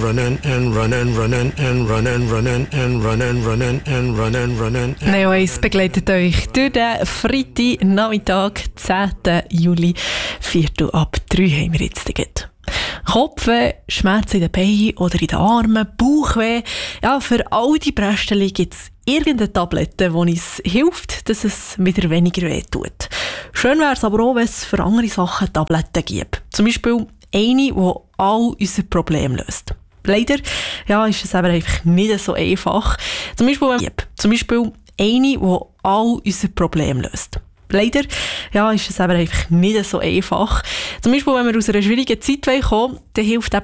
Neo 1 begleitet euch durch den Freitagnachmittag, 10. Juli, 2:45 haben wir jetzt gerade. Kopfweh, Schmerzen in den Beinen oder in den Armen, Bauchweh. Ja, für all die Brästchen gibt es irgendeine Tablette, die uns hilft, dass es wieder weniger weh tut. Schön wäre es aber auch, wenn es für andere Sachen Tabletten gibt. Zum Beispiel eine, die all unsere Probleme löst. Leider ist es aber einfach nicht so einfach. Zum Beispiel eine, die all unsere Probleme löst. Leider ist es aber einfach nicht so einfach. Zum Beispiel, wenn wir aus einer schwierigen Zeit kommen, dann hilft eben